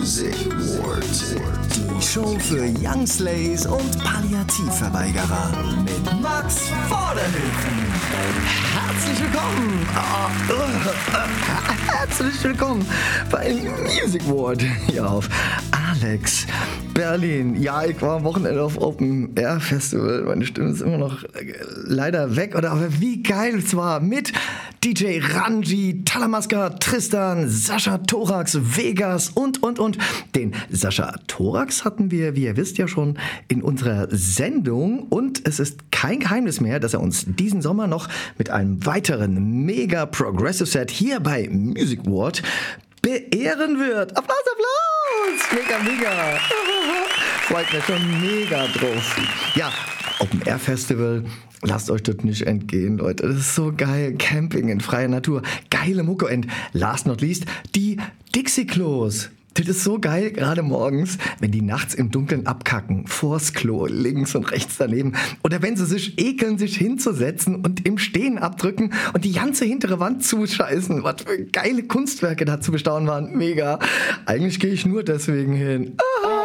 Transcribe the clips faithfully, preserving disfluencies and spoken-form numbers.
Music Ward. Die Show für Young Slays und Palliativverweigerer mit Max Vorderhöfen. Herzlich willkommen. Oh, uh, herzlich willkommen bei Music Ward hier auf Alex Berlin. Ja, ich war am Wochenende auf Open Air Festival. Meine Stimme ist immer noch leider weg. Oder aber wie geil es war mit D J Ranji, Talamaska, Tristan, Sascha Thorax, Vegas und, und, und. Den Sascha Thorax hatten wir, wie ihr wisst, ja schon in unserer Sendung. Und es ist kein Geheimnis mehr, dass er uns diesen Sommer noch mit einem weiteren mega Progressive Set hier bei Music Ward beehren wird. Applaus, Applaus! Mega, mega! Freut mich schon mega drauf. Ja, Open Air Festival. Lasst euch das nicht entgehen, Leute. Das ist so geil. Camping in freier Natur. Geile Mucke. Und last not least, die Dixie-Klos. Das ist so geil, gerade morgens, wenn die nachts im Dunkeln abkacken. Vors Klo, links und rechts daneben. Oder wenn sie sich ekeln, sich hinzusetzen und im Stehen abdrücken und die ganze hintere Wand zuscheißen. Was für geile Kunstwerke da zu bestaunen waren. Mega. Eigentlich gehe ich nur deswegen hin.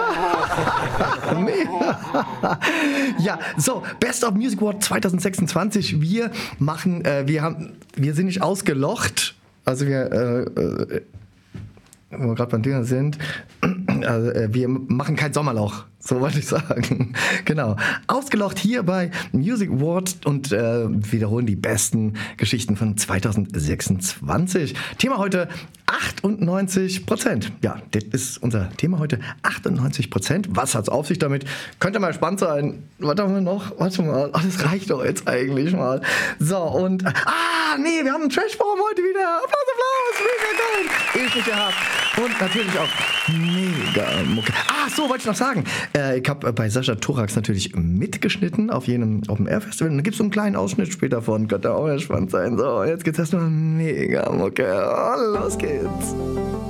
Ja, so, Best of Music Award zwanzig sechsundzwanzig. Wir machen, äh, wir haben, wir sind nicht ausgelocht. Also wir, äh, äh, wo wir gerade beim Thema sind, also, äh, wir machen kein Sommerloch. So wollte ich sagen. Genau. Ausgelocht hier bei Music Award und äh, wiederholen die besten Geschichten von zwanzig sechsundzwanzig. Thema heute achtundneunzig Prozent. Ja, das ist unser Thema heute. achtundneunzig Prozent. Was hat's auf sich damit? Könnte mal spannend sein. Was haben wir noch? Warte mal. Ach, das reicht doch jetzt eigentlich mal. So, und... Ah, nee, wir haben einen Trashform heute wieder. Applaus, Applaus. Mega geil. Ewig nicht gehabt. Und natürlich auch mega Mucke. Ah, so wollte ich noch sagen. Äh, ich habe bei Sascha Thorax natürlich mitgeschnitten auf jenem Open Air Festival. Und da gibt es so einen kleinen Ausschnitt später von. Könnte auch spannend sein. So, jetzt geht's erstmal mega Mucke. Oh, los geht's.